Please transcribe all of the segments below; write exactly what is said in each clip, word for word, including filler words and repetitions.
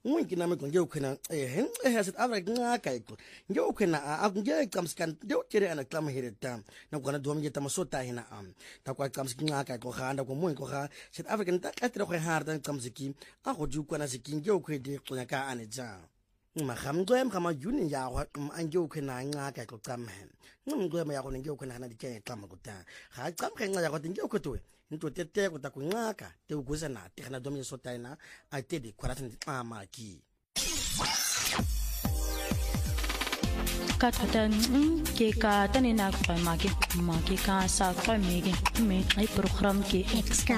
Unki na meko ngeo kwena eh eh South Africa ngaka iko. Ngeo kwena akungeke kamskan ngeo kere ana klama hereta. Na kwana domi yeta masota hina am. Ta kwa kamskin ngaka ko khanda ko mo ko kha South Africa nta katra ko harda kamsiki a go ju kwana sikin ngeo kwede kwana ka aneja. Mahamgwem kama juni ya wa angeo kwena ngaka ko kamhen. Ngumgwem ya ko ngeo kwena na dike klama ko ta. Ha kam khenga ya ko ngeo ko to. Nto tete ko ta kunaka te ukuza na te kana domi sota ina a te de kwaratin ama ki ka tata ke ka tani na kwa ma ke ma ke ka sa kwa me ke me ai program ke Exka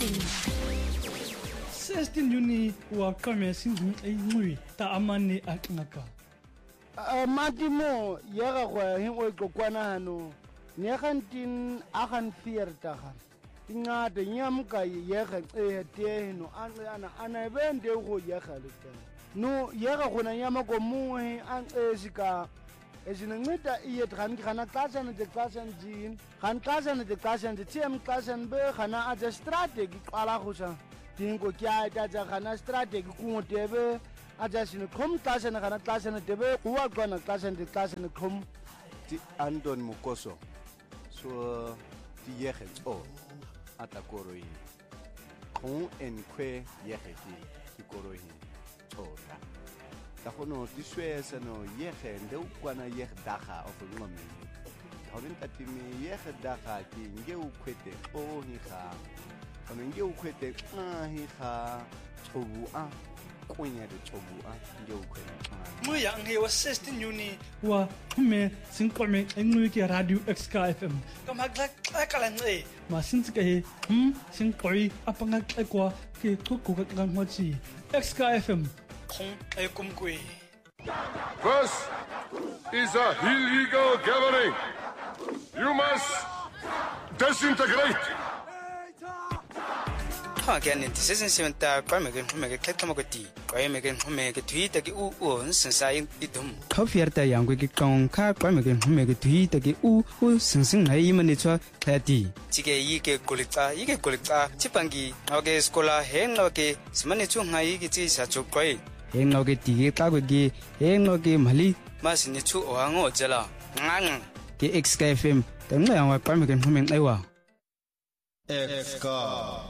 sixteen Juni wa kame singu ai ngui ta amane aknaka matimo yega go hin o go kwana hano ne gantin agan viertig ingade nyamka yega e te no ana ana bende go yega le no yega gona nyama go mu an esika ezinceda iye dran kana xashana de xashana din kan xashana de xashana de tem xashana be kana aja strategy qala go sa dingo kya ta ja kana strategy ku tebe aja sine khom xashana kana xashana tebe kuwa kona xashana de xashana khom ti Anton Mukoso so ti yega o atakoroi kon en kwe yeheti ikoroi tora takono diswesa no yehe nde ukwana yeh daga of ngome hawin tatimi yeh daga ki nge ukwete o hiha kono nge ukwete ah hiha chobu a konya de chobu a nge ukwete Muya nge wa sixteen Juni wa me sinqome engqui ke radio Exka F M kamagla kala nge ma sintsike he hm sinqoi apanga ekwa ke kuku ka ngwachi Exka F M khong e kumkwe. This is a illegal gathering. You must disintegrate. Again, this isn't seven time. I'm going to make a cat come with tea. I'm going to make a tweet that you own since I didn't. Coffee at the young wicked con car. I'm going to make a tweet that you own since I even it's a tatty. Tige Yike Golita, Yike Golita, Chipangi, Oge Scola, Hen Loke, Smanitu Hai, it is such a great. Hen Loke Tige Kagagi, Hen Loke Mali, Masinitu or Ango Jella. The X K F M, the Naya Parmegan Human Ewa. Exka.